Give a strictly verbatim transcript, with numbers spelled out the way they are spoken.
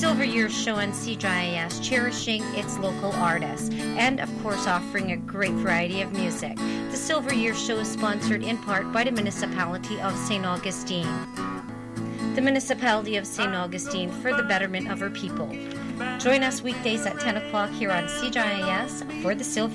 Silver Years Show on C J I S, cherishing its local artists, and of course offering a great variety of music. The Silver Years Show is sponsored in part by the Municipality of Saint Augustine. The Municipality of Saint Augustine, for the betterment of her people. Join us weekdays at ten o'clock here on C J I S for the Silver